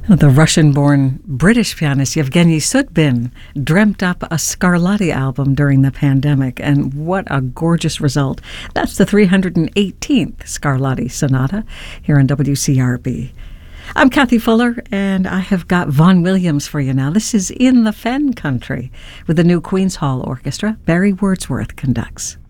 The Russian-born British pianist Yevgeny Sudbin dreamt up a Scarlatti album during the pandemic, and what a gorgeous result. That's the 318th Scarlatti Sonata here on WCRB. I'm Kathy Fuller, and I have got Vaughan Williams for you now. This is In the Fen Country with the new Queen's Hall Orchestra. Barry Wordsworth conducts.